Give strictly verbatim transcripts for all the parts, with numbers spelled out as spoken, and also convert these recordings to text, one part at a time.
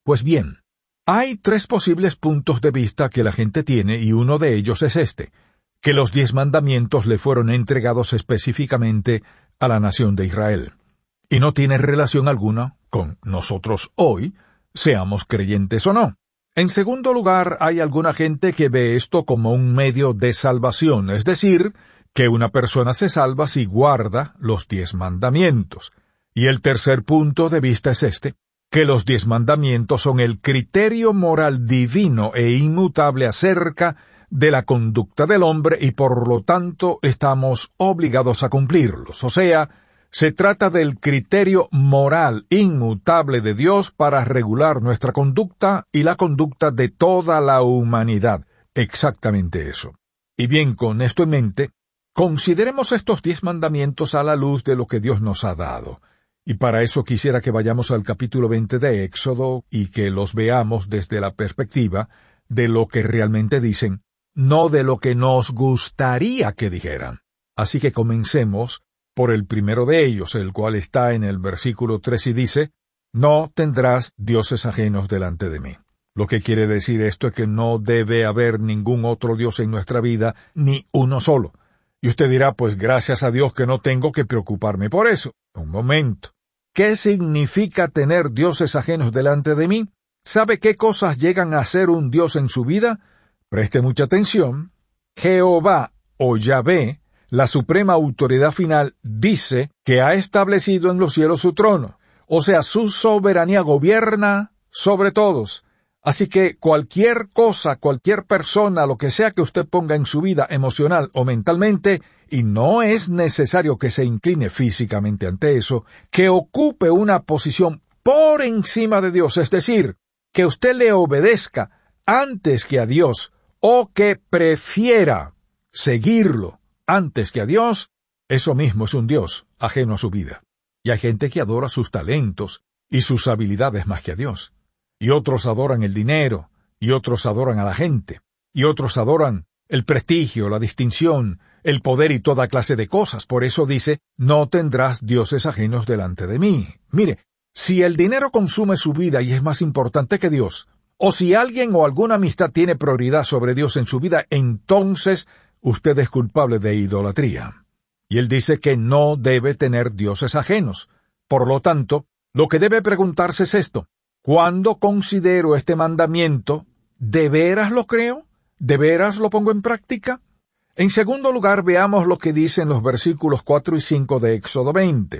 Pues bien, hay tres posibles puntos de vista que la gente tiene y uno de ellos es este, que los diez mandamientos le fueron entregados específicamente a la nación de Israel, y no tiene relación alguna con nosotros hoy, seamos creyentes o no. En segundo lugar, hay alguna gente que ve esto como un medio de salvación, es decir, que una persona se salva si guarda los diez mandamientos. Y el tercer punto de vista es este, que los diez mandamientos son el criterio moral divino e inmutable acerca de la conducta del hombre y por lo tanto estamos obligados a cumplirlos. O sea, se trata del criterio moral inmutable de Dios para regular nuestra conducta y la conducta de toda la humanidad. Exactamente eso. Y bien, con esto en mente, consideremos estos diez mandamientos a la luz de lo que Dios nos ha dado. Y para eso quisiera que vayamos al capítulo veinte de Éxodo y que los veamos desde la perspectiva de lo que realmente dicen, no de lo que nos gustaría que dijeran. Así que comencemos por el primero de ellos, el cual está en el versículo tres y dice, «No tendrás dioses ajenos delante de mí». Lo que quiere decir esto es que no debe haber ningún otro Dios en nuestra vida, ni uno solo. Y usted dirá, pues gracias a Dios que no tengo que preocuparme por eso. Un momento. ¿Qué significa tener dioses ajenos delante de mí? ¿Sabe qué cosas llegan a ser un Dios en su vida? Preste mucha atención. Jehová o Yahvé, la suprema autoridad final, dice que ha establecido en los cielos su trono. O sea, su soberanía gobierna sobre todos. Así que cualquier cosa, cualquier persona, lo que sea que usted ponga en su vida emocional o mentalmente, y no es necesario que se incline físicamente ante eso, que ocupe una posición por encima de Dios, es decir, que usted le obedezca antes que a Dios, o que prefiera seguirlo antes que a Dios, eso mismo es un Dios ajeno a su vida. Y hay gente que adora sus talentos y sus habilidades más que a Dios. Y otros adoran el dinero, y otros adoran a la gente, y otros adoran el prestigio, la distinción, el poder y toda clase de cosas. Por eso dice, no tendrás dioses ajenos delante de mí. Mire, si el dinero consume su vida y es más importante que Dios, o si alguien o alguna amistad tiene prioridad sobre Dios en su vida, entonces usted es culpable de idolatría. Y él dice que no debe tener dioses ajenos. Por lo tanto, lo que debe preguntarse es esto. ¿Cuándo considero este mandamiento? ¿De veras lo creo? ¿De veras lo pongo en práctica? En segundo lugar, veamos lo que dicen los versículos cuatro y cinco de Éxodo veinte.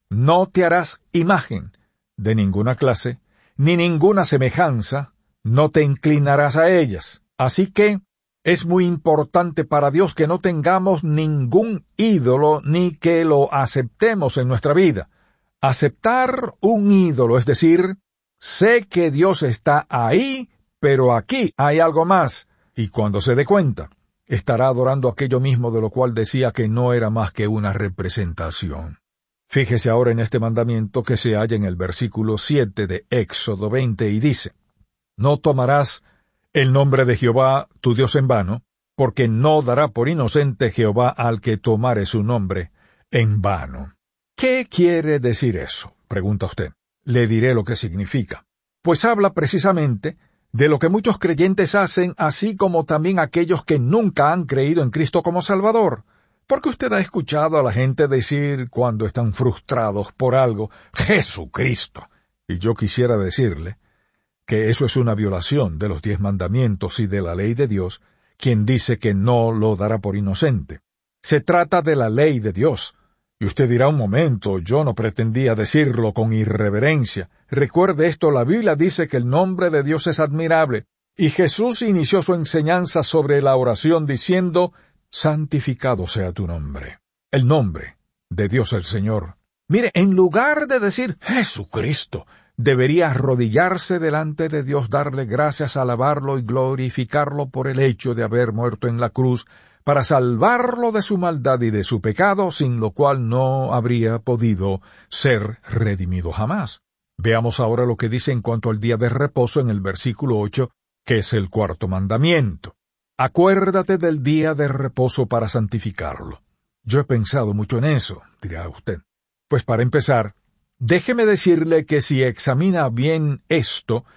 No te harás imagen de ninguna clase, ni ninguna semejanza, no te inclinarás a ellas. Así que es muy importante para Dios que no tengamos ningún ídolo ni que lo aceptemos en nuestra vida. Aceptar un ídolo, es decir, sé que Dios está ahí, pero aquí hay algo más, y cuando se dé cuenta, estará adorando aquello mismo de lo cual decía que no era más que una representación. Fíjese ahora en este mandamiento que se halla en el versículo siete de Éxodo veinte y dice, no tomarás el nombre de Jehová tu Dios en vano, porque no dará por inocente Jehová al que tomare su nombre en vano. ¿Qué quiere decir eso?, pregunta usted. Le diré lo que significa. Pues habla precisamente de lo que muchos creyentes hacen, así como también aquellos que nunca han creído en Cristo como Salvador. Porque usted ha escuchado a la gente decir cuando están frustrados por algo, Jesucristo. Y yo quisiera decirle que eso es una violación de los diez mandamientos y de la ley de Dios, quien dice que no lo dará por inocente. Se trata de la ley de Dios. Y usted dirá, un momento, yo no pretendía decirlo con irreverencia. Recuerde esto, la Biblia dice que el nombre de Dios es admirable, y Jesús inició su enseñanza sobre la oración diciendo, santificado sea tu nombre. El nombre de Dios el Señor. Mire, en lugar de decir Jesucristo, debería arrodillarse delante de Dios, darle gracias, alabarlo y glorificarlo por el hecho de haber muerto en la cruz, para salvarlo de su maldad y de su pecado, sin lo cual no habría podido ser redimido jamás. Veamos ahora lo que dice en cuanto al día de reposo en el versículo ocho, que es el cuarto mandamiento. Acuérdate del día de reposo para santificarlo. Yo he pensado mucho en eso, dirá usted. Pues para empezar, déjeme decirle que si examina bien esto,